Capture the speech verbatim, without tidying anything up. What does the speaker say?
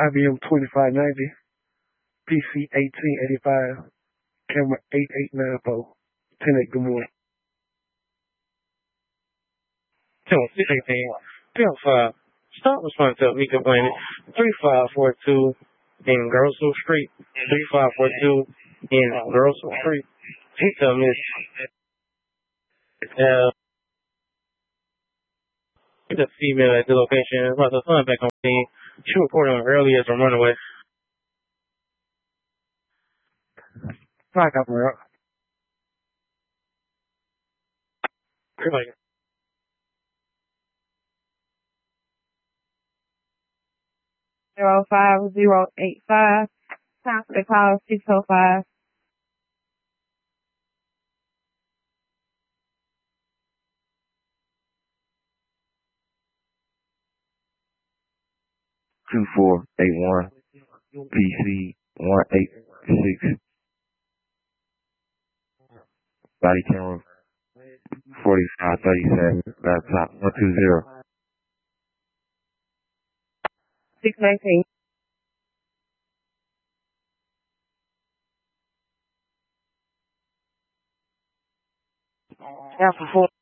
I B M twenty-five ninety, P C eighteen eighty-five, camera eighty-eight ninety-four. ten eight, good morning. two six eighteen, three oh five. Stop responding to me complaining. three five four two in Grosso Street. three five four two in Grosso Street. He told me uh, the female at the location about the son back on scene. She reported on early as a runaway. Back up, bro. Like, zero five zero eight five. Time for the call six oh five. Two four eight one P C one eight six. Body camera forty five thirty seven. Laptop one two zero. Six nineteen. Alpha four.